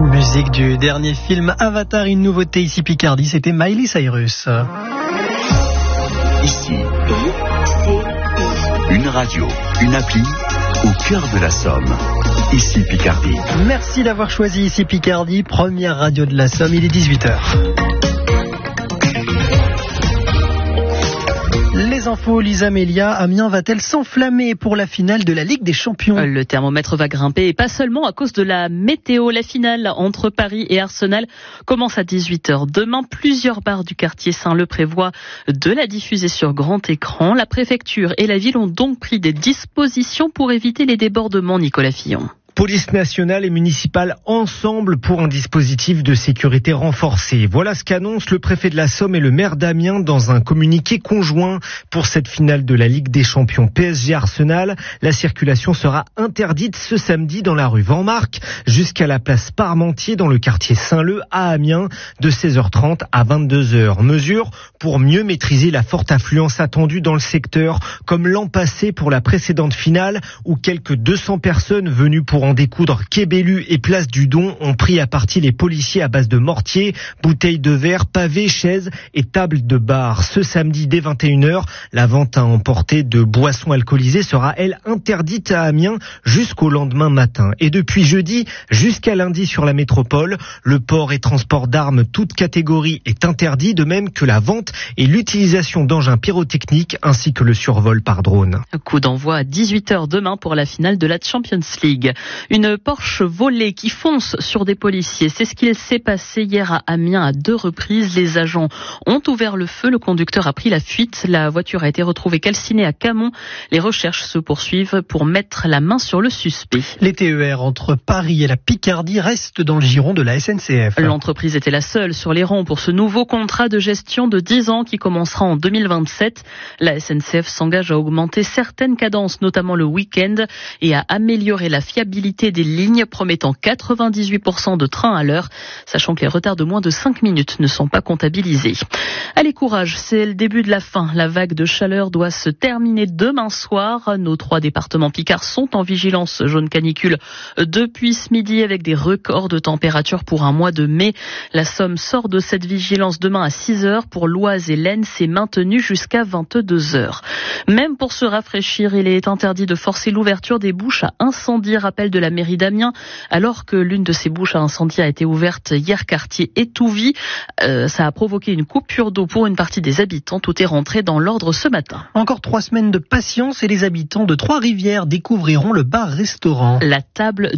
Musique du dernier film Avatar, une nouveauté ici Picardie, c'était Miley Cyrus. Ici, une radio, une appli au cœur de la Somme. Ici Picardie. Merci d'avoir choisi ici Picardie, première radio de la Somme, il est 18h. Les infos, Lisa Mélia, Amiens va-t-elle s'enflammer pour la finale de la Ligue des Champions ? Le thermomètre va grimper et pas seulement à cause de la météo. La finale entre Paris et Arsenal commence à 18h. Demain, plusieurs bars du quartier Saint-Leu prévoient de la diffuser sur grand écran. La préfecture et la ville ont donc pris des dispositions pour éviter les débordements, Nicolas Fillon. Police nationale et municipale ensemble pour un dispositif de sécurité renforcé. Voilà ce qu'annoncent le préfet de la Somme et le maire d'Amiens dans un communiqué conjoint pour cette finale de la Ligue des Champions PSG Arsenal. La circulation sera interdite ce samedi dans la rue Vanmarcke jusqu'à la place Parmentier dans le quartier Saint-Leu à Amiens de 16h30 à 22h. Mesure pour mieux maîtriser la forte affluence attendue dans le secteur comme l'an passé pour la précédente finale où quelques 200 personnes venues pour en découdre Kébélu et Place du Don ont pris à partie les policiers à base de mortiers, bouteilles de verre, pavés, chaises et tables de bar. Ce samedi dès 21h, la vente à emporter de boissons alcoolisées sera elle interdite à Amiens jusqu'au lendemain matin. Et depuis jeudi jusqu'à lundi sur la métropole, le port et transport d'armes toute catégorie est interdit, de même que la vente et l'utilisation d'engins pyrotechniques ainsi que le survol par drone. Coup d'envoi à 18h demain pour la finale de la Champions League. Une Porsche volée qui fonce sur des policiers. C'est ce qu'il s'est passé hier à Amiens à 2 reprises. Les agents ont ouvert le feu. Le conducteur a pris la fuite. La voiture a été retrouvée calcinée à Camon. Les recherches se poursuivent pour mettre la main sur le suspect. Les TER entre Paris et la Picardie restent dans le giron de la SNCF. L'entreprise était la seule sur les rangs pour ce nouveau contrat de gestion de 10 ans qui commencera en 2027. La SNCF s'engage à augmenter certaines cadences, notamment le week-end, et à améliorer la fiabilité des lignes, promettant 98% de trains à l'heure, sachant que les retards de moins de 5 minutes ne sont pas comptabilisés. Allez, courage, c'est le début de la fin. La vague de chaleur doit se terminer demain soir. Nos 3 départements picards sont en vigilance jaune canicule depuis ce midi avec des records de température pour un mois de mai. La Somme sort de cette vigilance demain à 6h. Pour l'Oise et l'Aisne, c'est maintenu jusqu'à 22h. Même pour se rafraîchir, il est interdit de forcer l'ouverture des bouches à incendie, rappel de la mairie d'Amiens, alors que l'une de ces bouches à incendie a été ouverte hier quartier Étouvie. Ça a provoqué une coupure d'eau pour une partie des habitants. Tout est rentré dans l'ordre ce matin. Encore 3 semaines de patience et les habitants de Trois-Rivières découvriront le bar-restaurant. La table